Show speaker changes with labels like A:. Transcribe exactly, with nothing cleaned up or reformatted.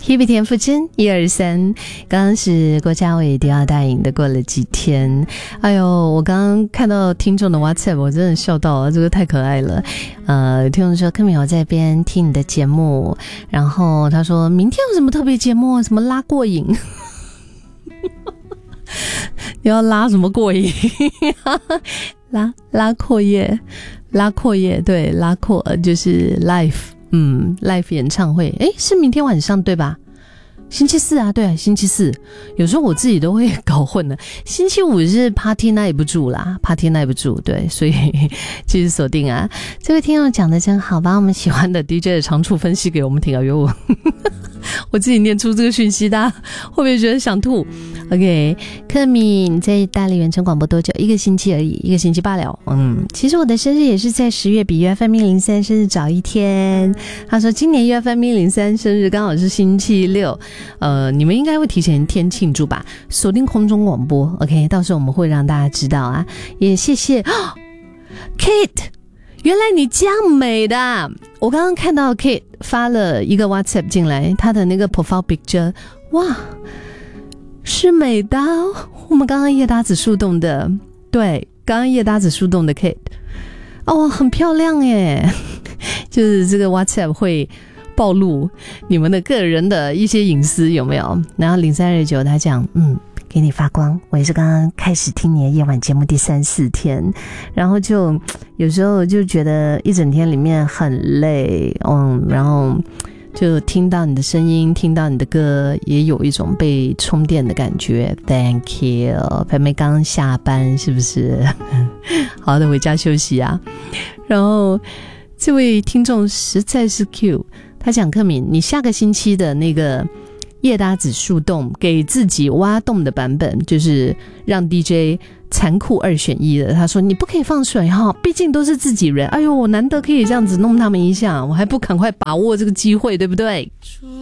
A: Hebe 田馥甄一二三，刚刚是郭家伟第二大影的过了几天。哎呦，我刚刚看到听众的 WhatsApp， 我真的笑到了，这个太可爱了。呃，听众说柯敏我在边听你的节目，然后他说明天有什么特别节目，什么拉过瘾。你要拉什么过瘾？拉拉阔叶，拉阔叶，对，拉阔就是 live。嗯 live 演唱会，诶，是明天晚上对吧？星期四啊，对啊，星期四。有时候我自己都会搞混了，星期五是 party night 不住啦 party night 不住，对，所以继续锁定啊。这位听众讲的真好，把我们喜欢的 D J 的长处分析给我们听啊。哟，我自己念出这个讯息，大家会不会觉得想吐 ？OK， 柯敏在大力远程广播多久？一个星期而已，一个星期罢了。嗯，其实我的生日也是在十月，比 U F M 一零三生日早一天。他说今年 U F M 一零三生日刚好是星期六。呃，你们应该会提前一天庆祝吧？锁定空中广播 ，OK， 到时候我们会让大家知道啊。也谢谢、哦、Kate， 原来你这样美的！我刚刚看到 Kate 发了一个 WhatsApp 进来，她的那个 profile picture， 哇，是美的！我们刚刚叶搭子树洞的，对，刚刚叶搭子树洞的 Kate， 哦，很漂亮耶！就是这个 WhatsApp 会暴露你们的个人的一些隐私有没有？然后零三二九他讲，嗯，给你发光，我也是刚刚开始听你的夜晚节目第三四天，然后就有时候就觉得一整天里面很累，嗯，然后就听到你的声音，听到你的歌，也有一种被充电的感觉。Thank you， 培梅刚下班是不是？好的，回家休息啊。然后这位听众实在是 Q。他讲柯敏，你下个星期的那个叶搭子树洞给自己挖洞的版本，就是让 D J 残酷二选一的。他说你不可以放水哈，毕竟都是自己人。哎呦，我难得可以这样子弄他们一下，我还不赶快把握这个机会，对不对？